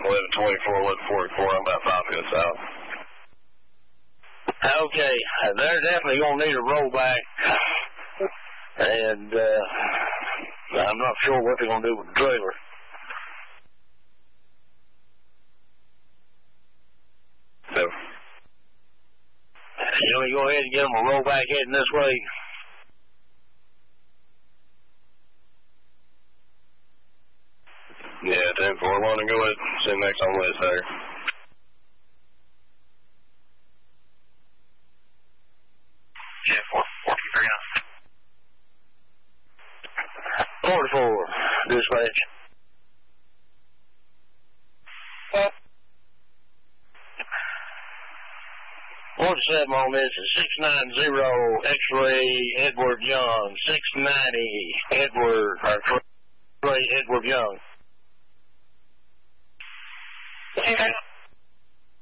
1124, 1144. I'm about 5 minutes out. Okay, they're definitely going to need a rollback. And I'm not sure what they're going to do with the trailer. So, shall we go ahead and get them a rollback heading this way? Yeah, 1041 and go ahead. Send next on list there. Yeah, 443 now. 44, dispatch. 47 on this is 690 X-ray Edward Young. 690 X-ray Edward Young. Okay.